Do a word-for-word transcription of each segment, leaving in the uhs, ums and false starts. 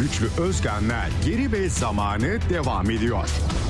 Güçlü Özkan'la Yeri ve Zamanı devam ediyor.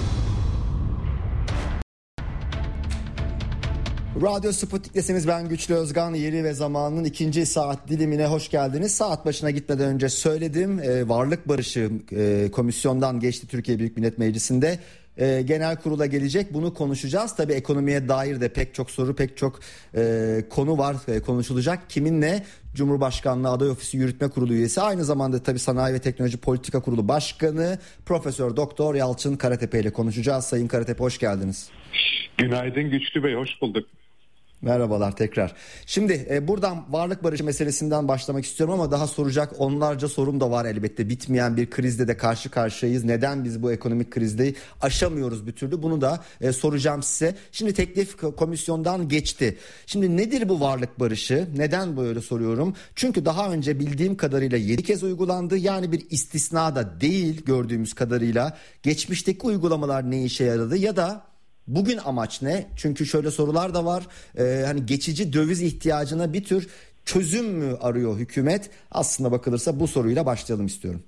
Radyo Sputnik'tesiniz. Ben Güçlü Özkan. Yeri ve Zamanı'nın ikinci saat dilimine hoş geldiniz. Saat başına gitmeden önce söyledim. E, Varlık Barışı e, komisyondan geçti Türkiye Büyük Millet Meclisi'nde. E, genel kurula gelecek. Bunu konuşacağız. Tabii ekonomiye dair de pek çok soru, pek çok e, konu var e, konuşulacak. Kiminle? Cumhurbaşkanlığı Aday Ofisi Yürütme Kurulu üyesi, aynı zamanda tabii Sanayi ve Teknoloji Politika Kurulu Başkanı Profesör Doktor Yalçın Karatepe ile konuşacağız. Sayın Karatepe, hoş geldiniz. Günaydın Güçlü Bey, hoş bulduk. Merhabalar tekrar. Şimdi e, buradan varlık barışı meselesinden başlamak istiyorum ama daha soracak onlarca sorum da var elbette. Bitmeyen bir krizde de karşı karşıyayız. Neden biz bu ekonomik krizde aşamıyoruz bir türlü? Bunu da e, soracağım size. Şimdi teklif komisyondan geçti. Şimdi nedir bu varlık barışı? Neden böyle soruyorum? Çünkü daha önce bildiğim kadarıyla yedi kez uygulandı. Yani bir istisna da değil gördüğümüz kadarıyla. Geçmişteki uygulamalar ne işe yaradı ya da bugün amaç ne? Çünkü şöyle sorular da var. Ee, hani geçici döviz ihtiyacına bir tür çözüm mü arıyor hükümet? Aslında bakılırsa bu soruyla başlayalım istiyorum.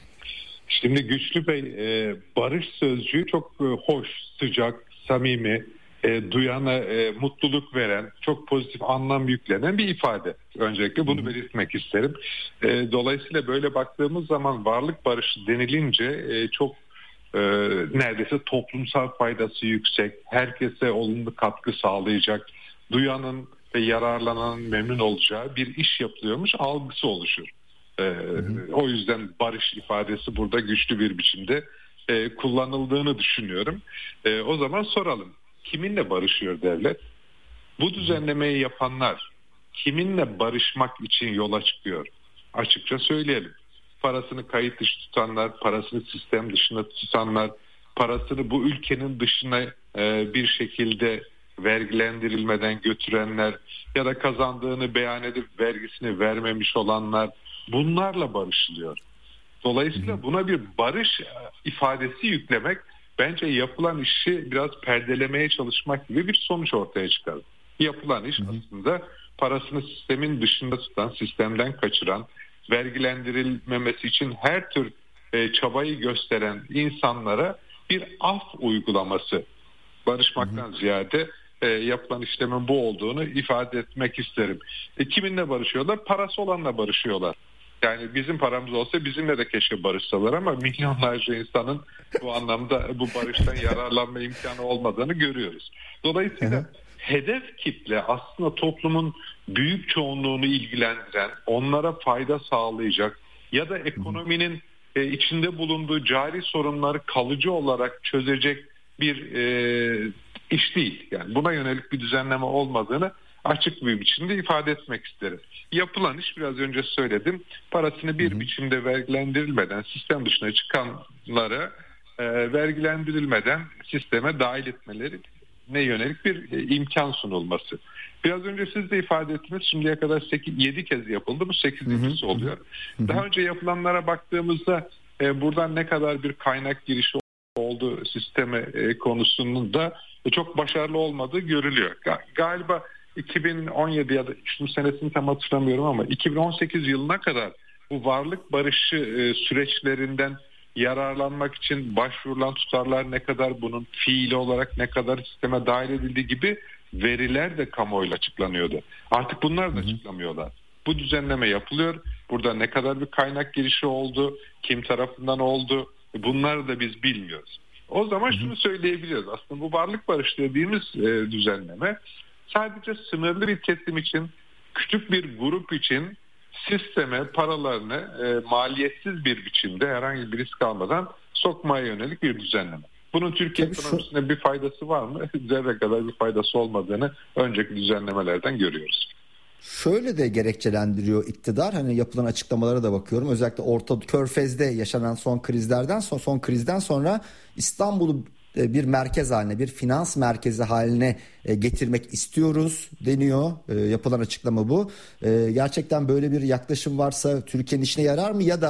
Şimdi Güçlü Bey, e, barış sözcüğü çok e, hoş, sıcak, samimi, e, duyana e, mutluluk veren, çok pozitif anlam yüklenen bir ifade. Öncelikle bunu belirtmek isterim. E, dolayısıyla böyle baktığımız zaman varlık barışı denilince e, çok Ee, neredeyse toplumsal faydası yüksek, herkese olumlu katkı sağlayacak, duyanın ve yararlananın memnun olacağı bir iş yapılıyormuş algısı oluşur. Ee, hı hı. O yüzden barış ifadesi burada güçlü bir biçimde e, kullanıldığını düşünüyorum. E, o zaman soralım, kiminle barışıyor devlet? Bu düzenlemeyi yapanlar kiminle barışmak için yola çıkıyor? Açıkça söyleyelim. Parasını kayıt dışı tutanlar, parasını sistem dışında tutanlar, parasını bu ülkenin dışına e, bir şekilde vergilendirilmeden götürenler ya da kazandığını beyan edip vergisini vermemiş olanlar, bunlarla barışılıyor. Dolayısıyla buna bir barış ifadesi yüklemek bence yapılan işi biraz perdelemeye çalışmak gibi bir sonuç ortaya çıkar. Yapılan iş aslında parasını sistemin dışında tutan, sistemden kaçıran, vergilendirilmemesi için her tür e, çabayı gösteren insanlara bir af uygulaması. Barışmaktan hı hı. ziyade e, yapılan işlemin bu olduğunu ifade etmek isterim. E, kiminle barışıyorlar? Parası olanla barışıyorlar. Yani bizim paramız olsa bizimle de keşke barışsalar ama milyonlarca insanın bu anlamda bu barıştan yararlanma imkanı olmadığını görüyoruz. Dolayısıyla hı hı. hedef kitle aslında toplumun büyük çoğunluğunu ilgilendiren, onlara fayda sağlayacak ya da ekonominin e, içinde bulunduğu cari sorunları kalıcı olarak çözecek bir e, iş değil. Yani buna yönelik bir düzenleme olmadığını açık bir biçimde ifade etmek isterim. Yapılan iş, biraz önce söyledim, parasını bir hı hı. biçimde vergilendirilmeden sistem dışına çıkanlara e, vergilendirilmeden sisteme dahil etmeleri ne yönelik bir e, imkan sunulması. Biraz önce siz de ifade ettiniz, şimdiye kadar yedi kez yapıldı, bu sekizincisi oluyor. Hı hı. Daha önce yapılanlara baktığımızda e, buradan ne kadar bir kaynak girişi oldu sisteme e, konusunun da e, çok başarılı olmadığı görülüyor. Ga- galiba iki bin on yedi ya da şu senesini tam hatırlamıyorum ama iki bin on sekiz yılına kadar bu varlık barışı e, süreçlerinden yararlanmak için başvurulan tutarlar ne kadar, bunun fiili olarak ne kadar sisteme dahil edildiği gibi veriler de kamuoyuyla açıklanıyordu. Artık bunlar da açıklamıyorlar. Bu düzenleme yapılıyor. Burada ne kadar bir kaynak girişi oldu, kim tarafından oldu, bunları da biz bilmiyoruz. O zaman şunu söyleyebiliyoruz. Aslında bu varlık barışı dediğimiz e, düzenleme sadece sınırlı bir kesim için, küçük bir grup için sisteme paralarını e, maliyetsiz bir biçimde herhangi bir risk almadan sokmaya yönelik bir düzenleme. Bunun Türkiye Tabii ekonomisine şu... bir faydası var mı? Zerre kadar bir faydası olmadığını önceki düzenlemelerden görüyoruz. Şöyle de gerekçelendiriyor iktidar. Hani yapılan açıklamalara da bakıyorum. Özellikle Orta Körfez'de yaşanan son krizlerden sonra, son krizden sonra İstanbul'u bir merkez haline, bir finans merkezi haline getirmek istiyoruz deniyor. Yapılan açıklama bu. Gerçekten böyle bir yaklaşım varsa Türkiye'nin işine yarar mı? Ya da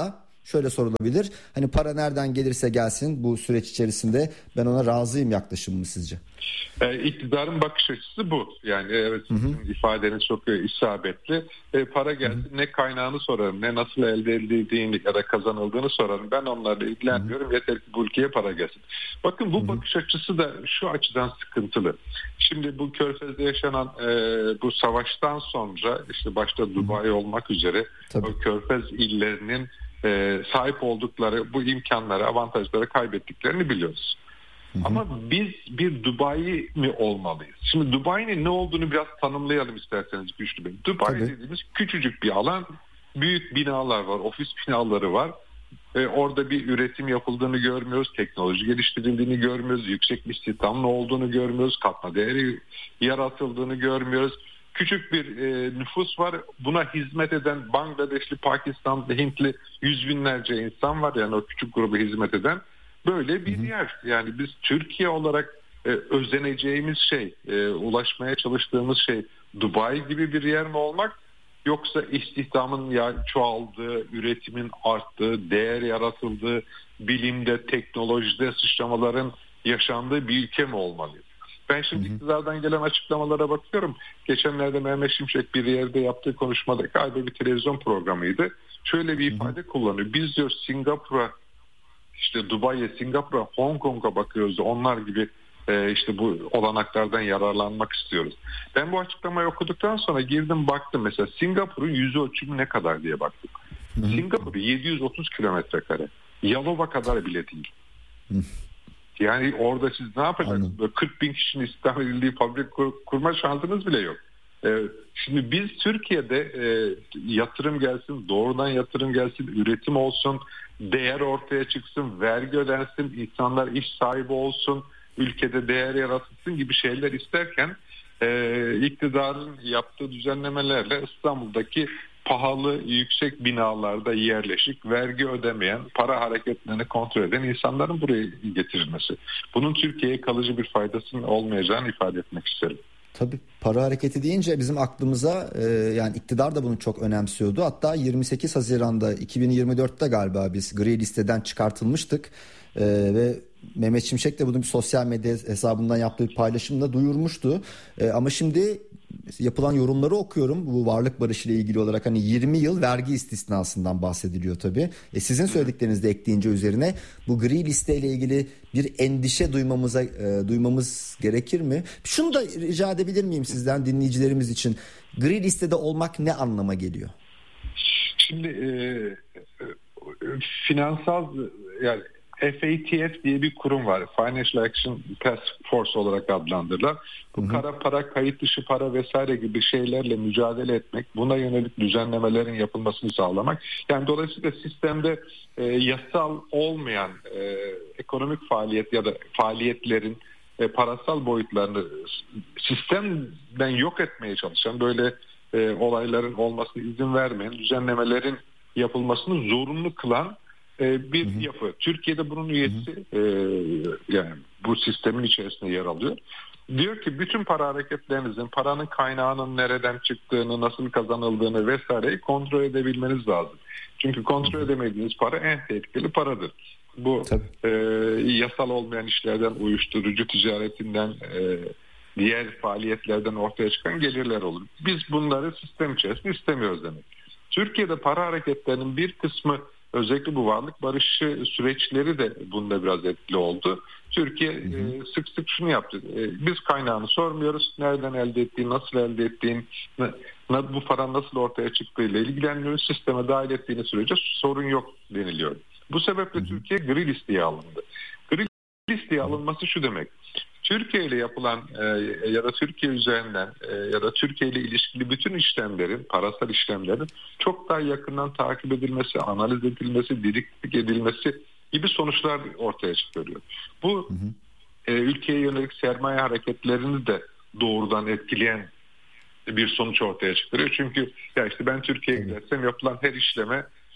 şöyle sorulabilir. Hani para nereden gelirse gelsin bu süreç içerisinde ben ona razıyım yaklaşımı mı sizce? E, iktidarın bakış açısı bu. Yani evet, sizin ifadeniz çok e, isabetli. E, para gelsin, hı hı. ne kaynağını sorarım, ne nasıl elde edildiğini ya da kazanıldığını sorarım. Ben onlarla ilgilenmiyorum. Hı hı. Yeter ki bu ülkeye para gelsin. Bakın bu hı hı. bakış açısı da şu açıdan sıkıntılı. Şimdi bu Körfez'de yaşanan e, bu savaştan sonra işte başta Dubai hı hı. olmak üzere Tabii. o Körfez illerinin e, sahip oldukları bu imkanları, avantajları kaybettiklerini biliyoruz. Hı hı. Ama biz bir Dubai mi olmalıyız? Şimdi Dubai'nin ne olduğunu biraz tanımlayalım isterseniz Güçlü Bey. Dubai Tabii. dediğimiz küçücük bir alan, büyük binalar var, ofis binaları var. Ee, orada bir üretim yapıldığını görmüyoruz, teknoloji geliştirildiğini görmüyoruz, yüksek bir istihdamlı olduğunu görmüyoruz, katma değeri yaratıldığını görmüyoruz. Küçük bir e, nüfus var, buna hizmet eden Bangladeşli, Pakistanlı, Hintli yüz binlerce insan var, yani o küçük gruba hizmet eden. Böyle bir yer. Yani biz Türkiye olarak e, özeneceğimiz şey, e, ulaşmaya çalıştığımız şey Dubai gibi bir yer mi olmak, yoksa istihdamın ya çoğaldığı, üretimin arttığı, değer yaratıldığı, bilimde, teknolojide sıçramaların yaşandığı bir ülke mi olmalıyız? Ben şimdi hı hı. iktidardan gelen açıklamalara bakıyorum. Geçenlerde Mehmet Şimşek bir yerde yaptığı konuşmada, galiba bir televizyon programıydı. Şöyle bir ifade hı hı. kullanıyor. Biz diyor Singapur'a, İşte Dubai'ye, Singapur'a, Hong Kong'a bakıyoruz. Onlar gibi e, işte bu olanaklardan yararlanmak istiyoruz. Ben bu açıklamayı okuduktan sonra girdim baktım. Mesela Singapur'un yüz ölçümü ne kadar diye baktım. Hı-hı. Singapur yedi yüz otuz kilometre kare. Yalova kadar bile değil. Hı-hı. Yani orada siz ne yapacaksınız? Böyle kırk bin kişinin istihdam edildiği fabrika kur, kurma şansınız bile yok. Ee, şimdi biz Türkiye'de e, yatırım gelsin, doğrudan yatırım gelsin, üretim olsun, değer ortaya çıksın, vergi ödensin, insanlar iş sahibi olsun, ülkede değer yaratılsın gibi şeyler isterken e, iktidarın yaptığı düzenlemelerle İstanbul'daki pahalı, yüksek binalarda yerleşik, vergi ödemeyen, para hareketlerini kontrol eden insanların buraya getirilmesi. Bunun Türkiye'ye kalıcı bir faydasının olmayacağını ifade etmek isterim. Tabii para hareketi deyince bizim aklımıza e, yani iktidar da bunu çok önemsiyordu. Hatta yirmi sekiz Haziran'da iki bin yirmi dörtte galiba biz gri listeden çıkartılmıştık e, ve Mehmet Şimşek de bunu bir sosyal medya hesabından yaptığı bir paylaşımda duyurmuştu. E, ama şimdi yapılan yorumları okuyorum. Bu varlık barışı ile ilgili olarak hani yirmi yıl vergi istisnasından bahsediliyor tabii. E sizin söylediklerinizi de ekleyince üzerine bu gri listeyle ilgili bir endişe duymamıza e, duymamız gerekir mi? Şunu da rica edebilir miyim sizden, dinleyicilerimiz için? Gri listede olmak ne anlama geliyor? Şimdi e, e, finansal yani F A T F diye bir kurum var. Financial Action Task Force olarak adlandırılan. Bu hı hı. kara para, kayıt dışı para vesaire gibi şeylerle mücadele etmek, buna yönelik düzenlemelerin yapılmasını sağlamak. Yani dolayısıyla sistemde e, yasal olmayan e, ekonomik faaliyet ya da faaliyetlerin e, parasal boyutlarını sistemden yok etmeye çalışan, böyle e, olayların olmasına izin vermeyen düzenlemelerin yapılmasını zorunlu kılan bir hı hı. yapı. Türkiye'de bunun üyesi hı hı. E, yani bu sistemin içerisinde yer alıyor. Diyor ki bütün para hareketlerinizin, paranın kaynağının nereden çıktığını, nasıl kazanıldığını vesaireyi kontrol edebilmeniz lazım. Çünkü kontrol edemediğiniz para en tehlikeli paradır. Bu e, yasal olmayan işlerden, uyuşturucu ticaretinden, e, diğer faaliyetlerden ortaya çıkan gelirler olur. Biz bunları sistem içerisinde istemiyoruz demek. Türkiye'de para hareketlerinin bir kısmı, özellikle bu varlık barışı süreçleri de bunda biraz etkili oldu. Türkiye hı hı. E, sık sık şunu yaptı. E, biz kaynağını sormuyoruz. Nereden elde ettiğin, nasıl elde ettiğin, ne, bu para nasıl ortaya çıktığıyla ilgilenmiyoruz. Sisteme dahil ettiğiniz sürece sorun yok deniliyor. Bu sebeple hı hı. Türkiye gri listeye alındı. Gri listeye alınması şu demek. Türkiye ile yapılan e, ya da Türkiye üzerinden e, ya da Türkiye ile ilişkili bütün işlemlerin, parasal işlemlerin çok daha yakından takip edilmesi, analiz edilmesi, dedektif edilmesi gibi sonuçlar ortaya çıkarıyor. Bu hı hı. E, ülkeye yönelik sermaye hareketlerini de doğrudan etkileyen bir sonuç ortaya çıkarıyor. Çünkü ya işte ben Türkiye'ye gidersem yapılan her işleme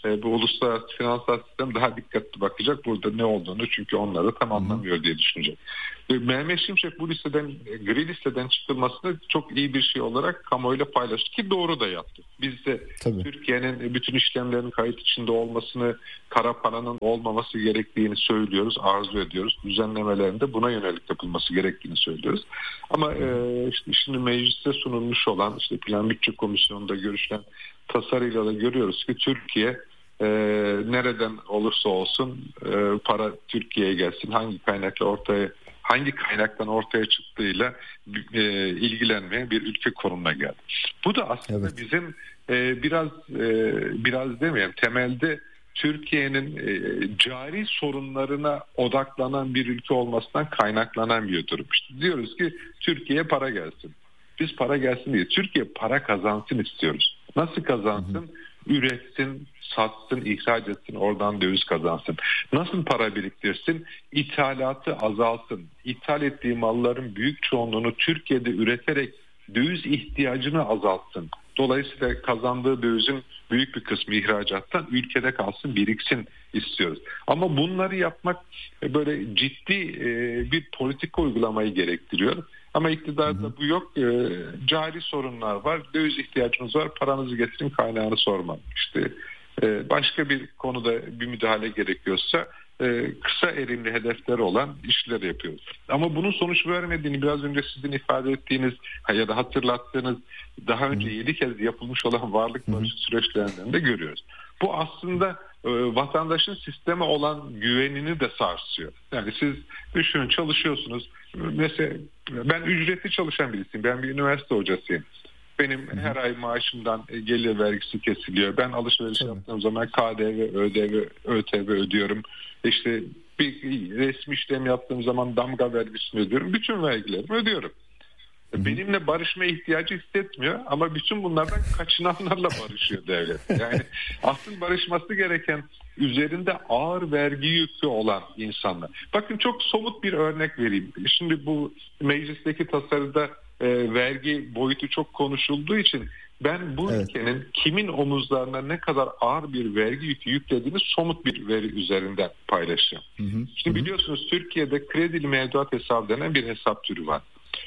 e, bu uluslararası finansal sistem daha dikkatli bakacak burada ne olduğunu, çünkü onları da tam anlamıyor diye düşünecek. E, Mehmet Şimşek bu listeden, e, gri listeden çıkılmasını çok iyi bir şey olarak kamuoyuyla paylaştı ki doğru da yaptı. Biz de Tabii. Türkiye'nin bütün işlemlerin kayıt içinde olmasını, kara paranın olmaması gerektiğini söylüyoruz, arzu ediyoruz. Düzenlemelerin de buna yönelik yapılması gerektiğini söylüyoruz. Ama e, işte şimdi mecliste sunulmuş olan, işte Plan Bütçe Komisyonu'nda görüşülen tasarıyla da görüyoruz ki Türkiye e, nereden olursa olsun e, para Türkiye'ye gelsin, hangi kaynakla ortaya hangi kaynaktan ortaya çıktığıyla e, ilgilenmeyen bir ülke konumuna geldi. Bu da aslında evet. bizim e, biraz e, biraz demeyeyim temelde Türkiye'nin e, cari sorunlarına odaklanan bir ülke olmasından kaynaklanan bir durum. İşte diyoruz ki Türkiye'ye para gelsin. Biz para gelsin diye Türkiye para kazansın istiyoruz. Nasıl kazansın? Hı hı. Üretsin, satsın, ihraç etsin, oradan döviz kazansın. Nasıl para biriktirsin? İthalatı azalsın. İthal ettiği malların büyük çoğunluğunu Türkiye'de üreterek döviz ihtiyacını azaltsın. Dolayısıyla kazandığı dövizin büyük bir kısmı ihracattan ülkede kalsın, biriksin istiyoruz. Ama bunları yapmak böyle ciddi bir politika uygulamayı gerektiriyor. Ama iktidarda hı hı. bu yok. E, cari sorunlar var. Döviz ihtiyacınız var. Paranızı getirin, kaynağını sormam. İşte e, başka bir konuda bir müdahale gerekiyorsa e, kısa erimli hedefleri olan işler yapıyoruz. Ama bunun sonuç vermediğini biraz önce sizin ifade ettiğiniz ya da hatırlattığınız daha önce yedi kez yapılmış olan varlık barışı süreçlerinden de görüyoruz. Bu aslında e, vatandaşın sisteme olan güvenini de sarsıyor. Yani siz düşünün, çalışıyorsunuz. Mesela ben ücretli çalışan birisiyim. Ben bir üniversite hocasıyım. Benim Hı-hı. her ay maaşımdan gelir vergisi kesiliyor. Ben alışveriş Tabii. yaptığım zaman K D V, ÖDV, ÖTV ödüyorum. İşte bir resmi işlem yaptığım zaman damga vergisini ödüyorum. Bütün vergilerimi ödüyorum. Hı-hı. Benimle barışma ihtiyacı hissetmiyor ama bütün bunlardan kaçınanlarla barışıyor devlet. Yani aslında barışması gereken üzerinde ağır vergi yükü olan insanlar. Bakın çok somut bir örnek vereyim. Şimdi bu meclisteki tasarıda e, vergi boyutu çok konuşulduğu için ben bu evet. ülkenin kimin omuzlarına ne kadar ağır bir vergi yükü yüklediğini somut bir veri üzerinden paylaşacağım. Hı hı. Şimdi hı. biliyorsunuz Türkiye'de kredili mevduat hesabı denen bir hesap türü var.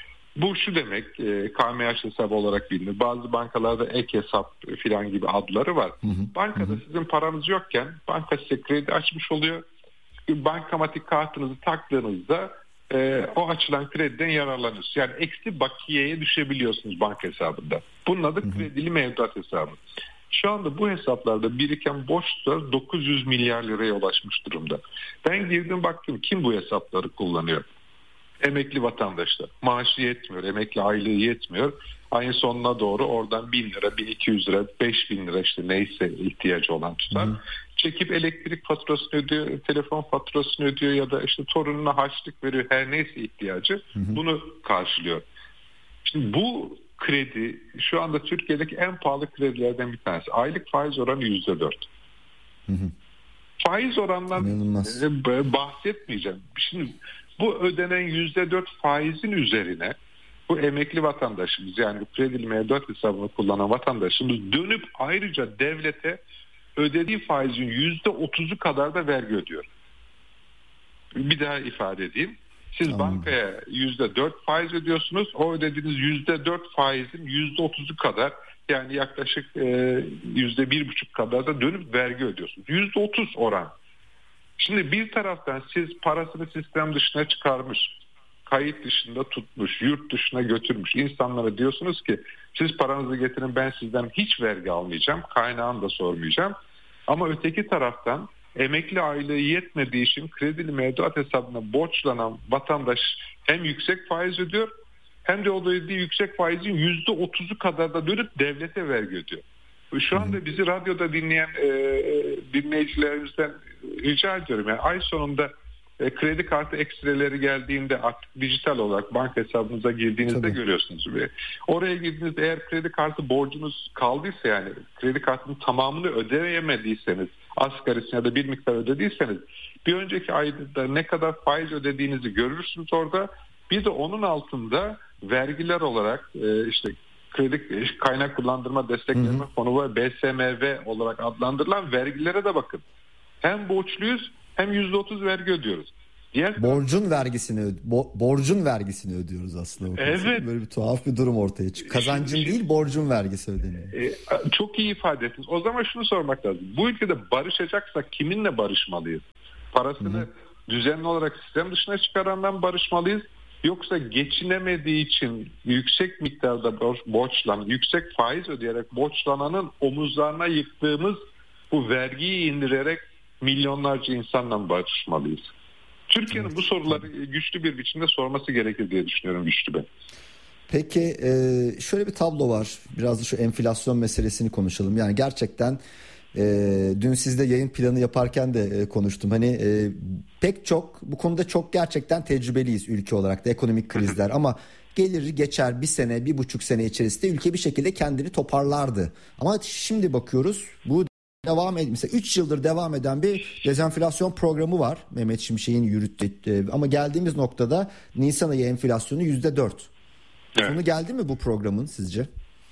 Bu şu demek, e, K M H hesabı olarak bilinir. Bazı bankalarda ek hesap filan gibi adları var. Hı hı. Bankada hı hı. sizin paranız yokken banka size kredi açmış oluyor. Bankamatik kartınızı taktığınızda e, o açılan krediden yararlanıyorsunuz. Yani eksi bakiyeye düşebiliyorsunuz banka hesabında. Bunun adı hı hı. kredili mevduat hesabı. Şu anda bu hesaplarda biriken borç tutarı dokuz yüz milyar liraya ulaşmış durumda. Ben girdim baktım kim bu hesapları kullanıyor? Emekli vatandaşlar. Maaşı yetmiyor, emekli aylığı yetmiyor. Ayın sonuna doğru oradan bin lira, bin iki yüz lira, beş bin lira işte neyse ihtiyacı olan tutar. Hı. Çekip elektrik faturasını ödüyor, telefon faturasını ödüyor ya da işte torununa harçlık veriyor, her neyse ihtiyacı. Hı hı. Bunu karşılıyor. Şimdi bu kredi şu anda Türkiye'deki en pahalı kredilerden bir tanesi. Aylık faiz oranı yüzde dört. Hı hı. Faiz oranından İnanılmaz. bahsetmeyeceğim. Şimdi bu ödenen yüzde dört faizin üzerine bu emekli vatandaşımız, yani bu kredili mevduat hesabını kullanan vatandaşımız dönüp ayrıca devlete ödediği faizin yüzde otuzu kadar da vergi ödüyor. Bir daha ifade edeyim. Siz Anladım. bankaya yüzde dört faiz ödüyorsunuz. O ödediğiniz yüzde dört faizin yüzde otuzu kadar, yani yaklaşık yüzde bir buçuk kadar da dönüp vergi ödüyorsunuz. yüzde otuz oran. Şimdi bir taraftan siz parasını sistem dışına çıkarmış, kayıt dışında tutmuş, yurt dışına götürmüş insanlara diyorsunuz ki siz paranızı getirin, ben sizden hiç vergi almayacağım, kaynağını da sormayacağım. Ama öteki taraftan emekli aylığı yetmediği için kredili mevduat hesabına borçlanan vatandaş hem yüksek faiz ödüyor hem de o ödediği yüksek faizin yüzde otuzu kadar da dönüp devlete vergi ödüyor. Şu anda bizi radyoda dinleyen e, dinleyicilerimizden rica ediyorum. Yani ay sonunda e, kredi kartı ekstreleri geldiğinde artık dijital olarak banka hesabınıza girdiğinizde Tabii. görüyorsunuz. Ve oraya girdiğinizde eğer kredi kartı borcunuz kaldıysa, yani kredi kartının tamamını ödeyemediyseniz, asgarisini ya da bir miktar ödediyseniz bir önceki ayda ne kadar faiz ödediğinizi görürsünüz orada. Bir de onun altında vergiler olarak e, işte kredi kaynak kullandırma desteklenme fonu ve B S M V olarak adlandırılan vergilere de bakın. Hem borçluyuz hem yüzde otuz vergi ödüyoruz. Diğer borcun vergisini bo- borcun vergisini ödüyoruz aslında. Evet. Böyle bir tuhaf bir durum ortaya çıkıyor. Kazancın Şimdi, değil, borcun vergisi ödeniyor. E, çok iyi ifade ettiniz. O zaman şunu sormak lazım. Bu ülkede barışacaksak kiminle barışmalıyız? Parasını Hı. düzenli olarak sistem dışına çıkarandan barışmalıyız. Yoksa geçinemediği için yüksek miktarda borç, borçlanan, yüksek faiz ödeyerek borçlananın omuzlarına yıktığımız bu vergiyi indirerek milyonlarca insanla mı barışmalıyız? Türkiye'nin evet. bu soruları güçlü bir biçimde sorması gerekir diye düşünüyorum Güçlü Bey. Peki şöyle bir tablo var. Biraz da şu enflasyon meselesini konuşalım. Yani gerçekten dün sizde yayın planı yaparken de konuştum. Hani pek çok bu konuda çok gerçekten tecrübeliyiz ülke olarak da ekonomik krizler ama gelir geçer bir sene bir buçuk sene içerisinde ülke bir şekilde kendini toparlardı. Ama şimdi bakıyoruz bu devam ed- mesela üç yıldır devam eden bir dezenflasyon programı var. Mehmet Şimşek'in yürüttüğü ama geldiğimiz noktada Nisan ayı enflasyonu yüzde dört. Evet. Sonu geldi mi bu programın sizce?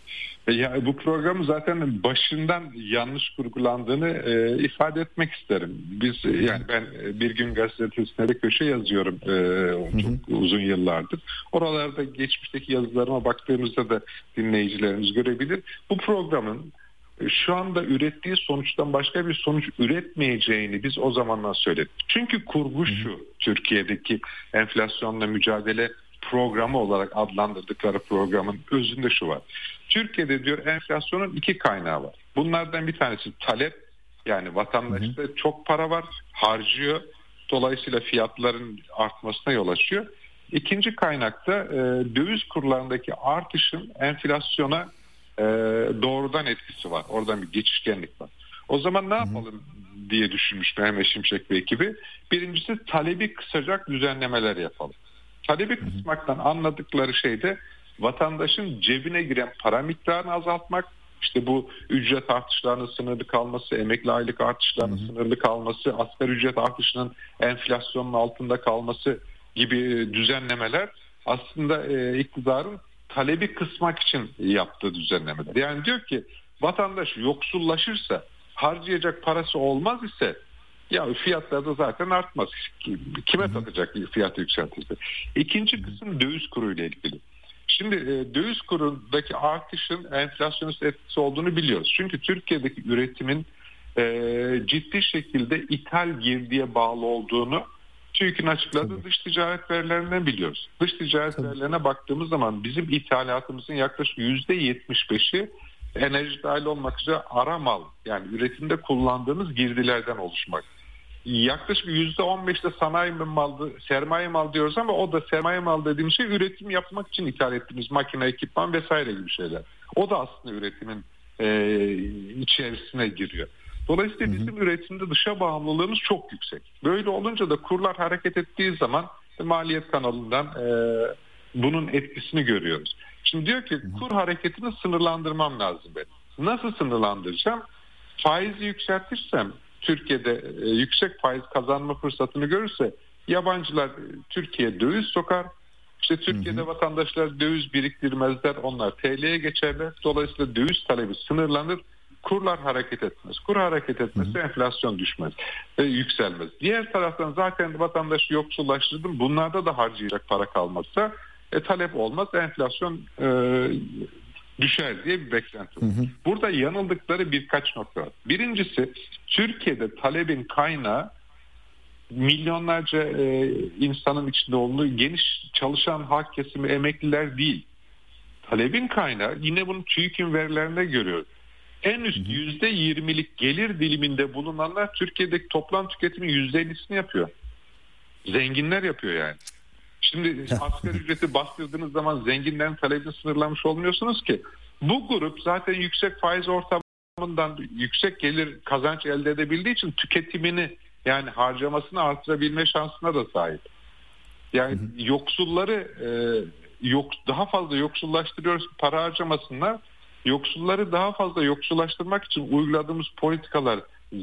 Ya bu programı zaten başından yanlış kurgulandığını e, ifade etmek isterim. Biz yani ben Bir Gün Gazetesi'nde de köşe yazıyorum e, çok hı hı. uzun yıllardır. Oralarda geçmişteki yazılarıma baktığımızda da dinleyicilerimiz görebilir. Bu programın şu anda ürettiği sonuçtan başka bir sonuç üretmeyeceğini biz o zamandan söyledik. Çünkü kurgu şu, hı hı. Türkiye'deki enflasyonla mücadele programı olarak adlandırdıkları programın özünde şu var. Türkiye'de diyor enflasyonun iki kaynağı var. Bunlardan bir tanesi talep, yani vatandaşta çok para var, harcıyor. Dolayısıyla fiyatların artmasına yol açıyor. İkinci kaynakta e, döviz kurlarındaki artışın enflasyona e, doğrudan etkisi var. Oradan bir geçişkenlik var. O zaman ne yapalım diye düşünmüş Mehmet Şimşek ve ekibi. Birincisi talebi kısacak düzenlemeler yapalım. Talebi kısmaktan anladıkları şey de vatandaşın cebine giren para miktarını azaltmak, işte bu ücret artışlarının sınırlı kalması, emekli aylık artışlarının hı hı. sınırlı kalması, asgari ücret artışının enflasyonun altında kalması gibi düzenlemeler aslında e, iktidarın talebi kısmak için yaptığı düzenlemeler. Yani diyor ki vatandaş yoksullaşırsa, harcayacak parası olmaz ise ya fiyatlar da zaten artmaz. Kime satacak fiyatı yükseltirse. İkinci kısım döviz kuruyla ilgili. Şimdi e, döviz kurundaki artışın enflasyonist etkisi olduğunu biliyoruz. Çünkü Türkiye'deki üretimin e, ciddi şekilde ithal girdiye bağlı olduğunu TÜİK'in açıkladığı Tabii. dış ticaret verilerinden biliyoruz. Dış ticaret Tabii. verilerine baktığımız zaman bizim ithalatımızın yaklaşık yüzde yetmiş beşi enerji dahil olmak üzere ara mal, yani üretimde kullandığımız girdilerden oluşmak. Yaklaşık yüzde on beşte sanayi mal, sermaye mal diyoruz ama o da sermaye mal dediğimiz şey üretim yapmak için ithal ettiğimiz makine, ekipman vesaire gibi şeyler. O da aslında üretimin e, içerisine giriyor. Dolayısıyla hı hı. bizim üretimde dışa bağımlılığımız çok yüksek. Böyle olunca da kurlar hareket ettiği zaman maliyet kanalından e, bunun etkisini görüyoruz. Şimdi diyor ki kur hareketini sınırlandırmam lazım benim. Nasıl sınırlandıracağım? Faizi yükseltirsem Türkiye'de e, yüksek faiz kazanma fırsatını görürse yabancılar e, Türkiye'ye döviz sokar. İşte Türkiye'de hı hı. vatandaşlar döviz biriktirmezler. Onlar T L'ye geçerler. Dolayısıyla döviz talebi sınırlanır. Kurlar hareket etmez. Kur hareket etmezse enflasyon düşmez. E, yükselmez. Diğer taraftan zaten vatandaşı yoksullaştırdım. Bunlarda da harcayacak para kalmazsa e, talep olmaz. Enflasyon e, düşer diye bir beklenti var. Hı hı. Burada yanıldıkları birkaç nokta var. Birincisi, Türkiye'de talebin kaynağı milyonlarca e, insanın içinde olduğu geniş çalışan halk kesimi, emekliler değil. Talebin kaynağı yine bunu TÜİK'in verilerinde görüyoruz. En üst yüzde yirmilik gelir diliminde bulunanlar Türkiye'deki toplam tüketimin yüzde ellisini yapıyor. Zenginler yapıyor yani. Şimdi asgari ücreti bastırdığınız zaman zenginlerin talebini sınırlamış olmuyorsunuz ki. Bu grup zaten yüksek faiz ortamından yüksek gelir kazanç elde edebildiği için tüketimini, yani harcamasını artırabilme şansına da sahip. Yani hı hı. yoksulları e, yok daha fazla yoksullaştırıyoruz, para harcamasınlar. Yoksulları daha fazla yoksullaştırmak için uyguladığımız politikalar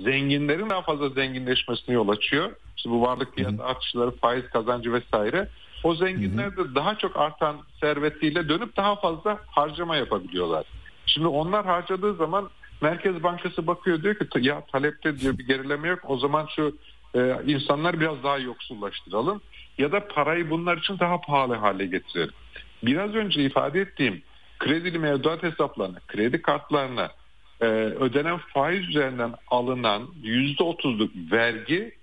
zenginlerin daha fazla zenginleşmesine yol açıyor. İşte bu varlık fiyatı artışları, faiz kazancı vesaire. o zenginler de daha çok artan servetiyle dönüp daha fazla harcama yapabiliyorlar. Şimdi onlar harcadığı zaman Merkez Bankası bakıyor, diyor ki ya talepte diyor bir gerileme yok, o zaman şu e, insanlar biraz daha yoksullaştıralım ya da parayı bunlar için daha pahalı hale getirelim. Biraz önce ifade ettiğim kredili mevduat hesaplarına, kredi kartlarına e, ödenen faiz üzerinden alınan yüzde otuzluk vergi